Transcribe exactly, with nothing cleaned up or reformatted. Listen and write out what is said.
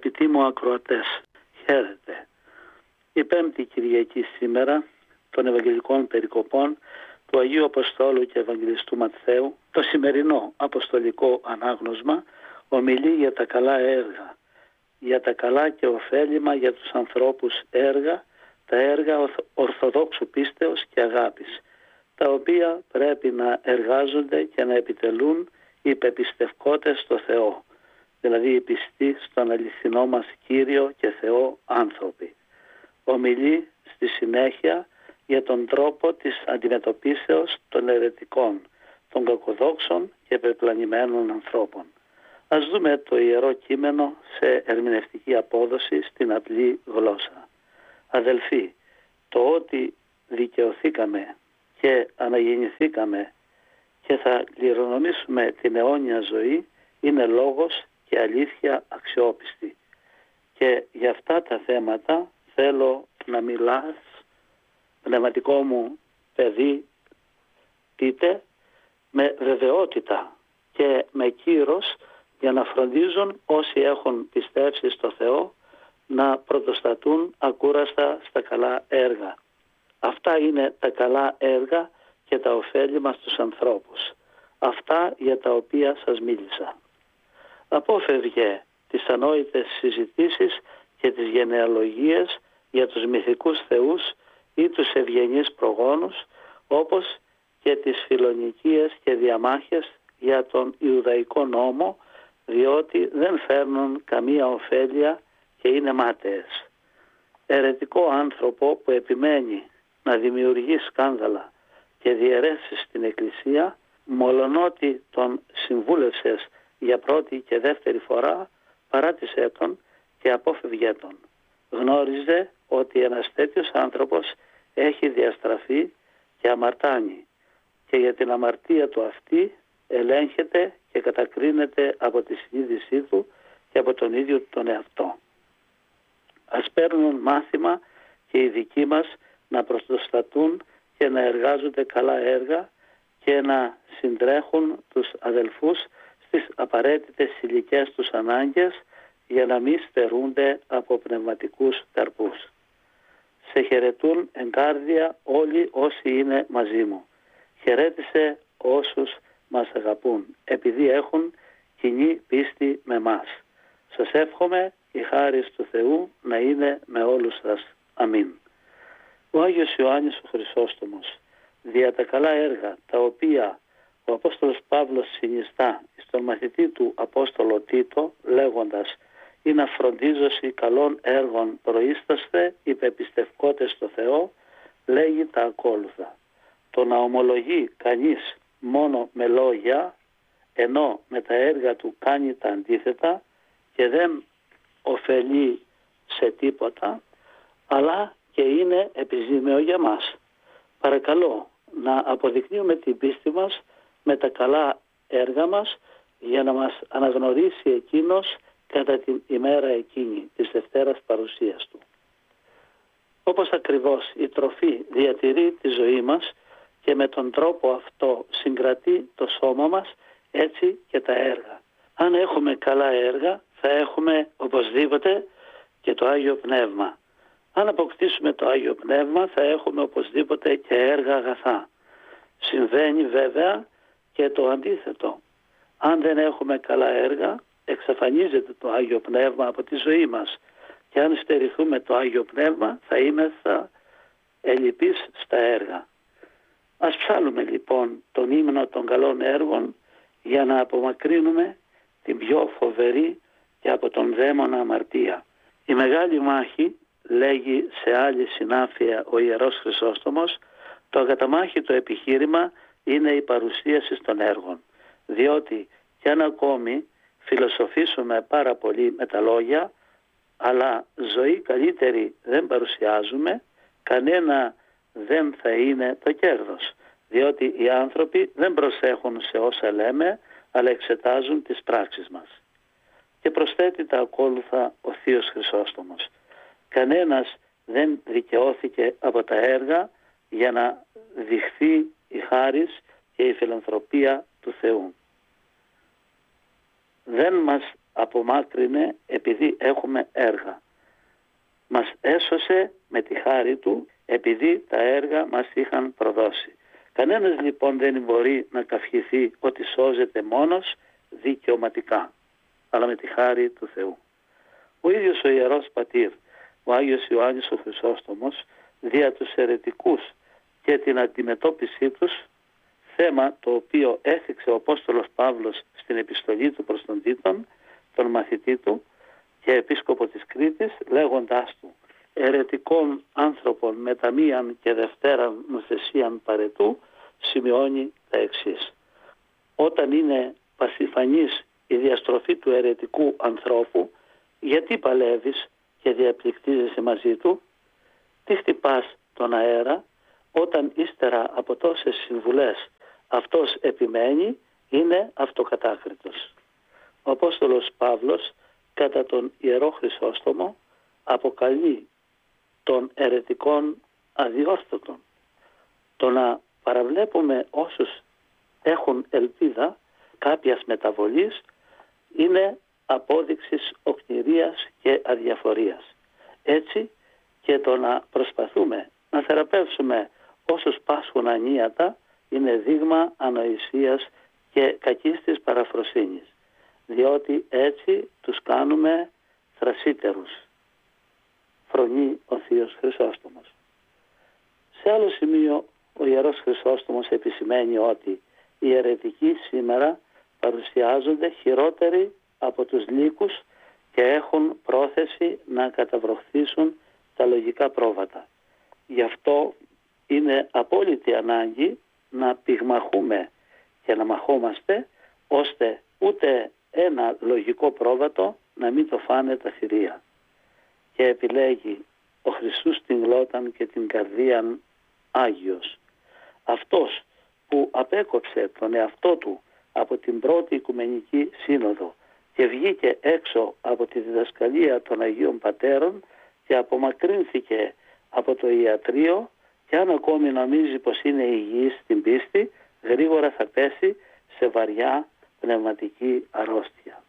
Αγαπητοί μου ακροατές, χαίρετε. Η πέμπτη Κυριακή σήμερα των Ευαγγελικών Περικοπών του Αγίου Αποστόλου και Ευαγγελιστού Ματθαίου, το σημερινό αποστολικό ανάγνωσμα ομιλεί για τα καλά έργα, για τα καλά και ωφέλιμα για τους ανθρώπους έργα, τα έργα ορθοδόξου πίστεως και αγάπης, τα οποία πρέπει να εργάζονται και να επιτελούν οι πεπιστευκότες στο Θεό, δηλαδή οι πιστοί στον αληθινό μας Κύριο και Θεό άνθρωποι. Ομιλεί στη συνέχεια για τον τρόπο της αντιμετωπίσεως των αιρετικών, των κακοδόξων και πεπλανημένων ανθρώπων. Ας δούμε το Ιερό Κείμενο σε ερμηνευτική απόδοση στην απλή γλώσσα. Αδελφοί, το ότι δικαιωθήκαμε και αναγεννηθήκαμε και θα κληρονομήσουμε την αιώνια ζωή είναι λόγος και αλήθεια αξιόπιστη. Και για αυτά τα θέματα θέλω να μιλάς, πνευματικό μου παιδί, πείτε, με βεβαιότητα και με κύρος για να φροντίζουν όσοι έχουν πιστέψει στο Θεό να πρωτοστατούν ακούραστα στα καλά έργα. Αυτά είναι τα καλά έργα και τα ωφέλιμα στους ανθρώπους. Αυτά για τα οποία σας μίλησα. Απόφευγε τις ανόητες συζητήσεις και τις γενεαλογίες για τους μυθικούς θεούς ή τους ευγενείς προγόνους, όπως και τις φιλονικίες και διαμάχες για τον Ιουδαϊκό νόμο, διότι δεν φέρνουν καμία ωφέλεια και είναι μάταιες. Ερετικό άνθρωπο που επιμένει να δημιουργεί σκάνδαλα και διαιρέσεις στην Εκκλησία, μολονότι τον συμβούλευσες για πρώτη και δεύτερη φορά, παράτησέ τον και απόφευγέ τον. Γνώριζε ότι ένας τέτοιος άνθρωπος έχει διαστραφεί και αμαρτάνει και για την αμαρτία του αυτή ελέγχεται και κατακρίνεται από τη συνείδησή του και από τον ίδιο τον εαυτό. Ας παίρνουν μάθημα και οι δικοί μας να προστατούν και να εργάζονται καλά έργα και να συντρέχουν τους αδελφούς στις απαραίτητες υλικές τους ανάγκες για να μην στερούνται από πνευματικούς καρπούς. Σε χαιρετούν εγκάρδια όλοι όσοι είναι μαζί μου. Χαιρέτησε όσους μας αγαπούν, επειδή έχουν κοινή πίστη με μας. Σας εύχομαι η χάρις του Θεού να είναι με όλους σας. Αμήν. Ο Άγιος Ιωάννης ο Χρυσόστομος, δια τα καλά έργα τα οποία ο Απόστολος Παύλος συνιστά στον μαθητή του Απόστολο Τίτο, λέγοντας «Ή να φροντίζωση καλών έργων προείσταστε υπεπιστευκότες στο Θεό», λέγει τα ακόλουθα. Το να ομολογεί κανείς μόνο με λόγια, ενώ με τα έργα του κάνει τα αντίθετα και δεν ωφελεί σε τίποτα, αλλά και είναι επιζήμαιο για μας. Παρακαλώ να αποδεικνύουμε την πίστη μας με τα καλά έργα μας για να μας αναγνωρίσει εκείνος κατά την ημέρα εκείνη της Δευτέρας παρουσίας του. Όπως ακριβώς η τροφή διατηρεί τη ζωή μας και με τον τρόπο αυτό συγκρατεί το σώμα μας, έτσι και τα έργα. Αν έχουμε καλά έργα θα έχουμε οπωσδήποτε και το Άγιο Πνεύμα. Αν αποκτήσουμε το Άγιο Πνεύμα θα έχουμε οπωσδήποτε και έργα αγαθά. Συμβαίνει βέβαια και το αντίθετο. Αν δεν έχουμε καλά έργα, εξαφανίζεται το Άγιο Πνεύμα από τη ζωή μας. Και αν στερηθούμε το Άγιο Πνεύμα θα είμεθα ελλειπείς στα έργα. Ας ψάλουμε λοιπόν τον ύμνο των καλών έργων για να απομακρύνουμε την πιο φοβερή και από τον δαίμονα αμαρτία. Η μεγάλη μάχη, λέγει σε άλλη συνάφεια ο Ιερός Χρυσόστομος, το ακαταμάχητο επιχείρημα είναι η παρουσίαση των έργων. Διότι κι αν ακόμη φιλοσοφήσουμε πάρα πολύ με τα λόγια, αλλά ζωή καλύτερη δεν παρουσιάζουμε, κανένα δεν θα είναι το κέρδος. Διότι οι άνθρωποι δεν προσέχουν σε όσα λέμε, αλλά εξετάζουν τις πράξεις μας. Και προσθέτει τα ακόλουθα ο Θείος Χρυσόστομος. Κανένας δεν δικαιώθηκε από τα έργα για να δειχθεί η χάρις και η φιλανθρωπία του Θεού. Δεν μας απομάκρυνε απομάκρυνε επειδή έχουμε έργα. Μας έσωσε με τη χάρη Του επειδή τα έργα μας είχαν προδώσει. Κανένας λοιπόν δεν μπορεί να καυχηθεί ότι σώζεται μόνος δικαιωματικά, αλλά με τη χάρη του Θεού. Ο ίδιος ο Ιερός Πατήρ, ο Άγιος Ιωάννης ο Χρυσόστομος, δια τους αιρετικούς και την αντιμετώπιση τους, θέμα το οποίο έθιξε ο Απόστολος Παύλος στην επιστολή του προς τον Τίτον, τον μαθητή του και επίσκοπο της Κρήτης, λέγοντάς του «Αιρετικών άνθρωπων μετά μίαν και δευτέραν νουθεσίαν παρετού», σημειώνει τα εξής. Όταν είναι πασιφανής η διαστροφή του αιρετικού ανθρώπου, γιατί παλεύεις και διαπληκτίζεσαι μαζί του? Τι χτυπάς τον αέρα όταν ύστερα από τόσες συμβουλές αυτός επιμένει? Είναι αυτοκατάκριτος. Ο Απόστολος Παύλος κατά τον Ιερό Χρυσόστομο αποκαλεί των αιρετικών αδιόρθωτων. Το να παραβλέπουμε όσους έχουν ελπίδα κάποιας μεταβολής είναι απόδειξης οκνηρίας και αδιαφορίας. Έτσι και το να προσπαθούμε να θεραπεύσουμε όσους πάσχουν ανίατα είναι δείγμα ανοησίας και κακής της παραφροσύνης, διότι έτσι τους κάνουμε θρασίτερους, φρονεί ο Θείος Χρυσόστομος. Σε άλλο σημείο ο Ιερός Χρυσόστομος επισημαίνει ότι οι αιρετικοί σήμερα παρουσιάζονται χειρότεροι από τους λύκους και έχουν πρόθεση να καταβροχθήσουν τα λογικά πρόβατα. Γι' αυτό είναι απόλυτη ανάγκη να πυγμαχούμε και να μαχόμαστε, ώστε ούτε ένα λογικό πρόβατο να μην το φάνε τα θηρία. Και επιλέγει ο Χριστούς την γλώταν και την καρδίαν Άγιος. Αυτός που απέκοψε τον εαυτό του από την πρώτη Οικουμενική Σύνοδο και βγήκε έξω από τη διδασκαλία των Αγίων Πατέρων και απομακρύνθηκε από το ιατρείο, και αν ακόμη νομίζει πως είναι υγιής στην πίστη, γρήγορα θα πέσει σε βαριά πνευματική αρρώστια.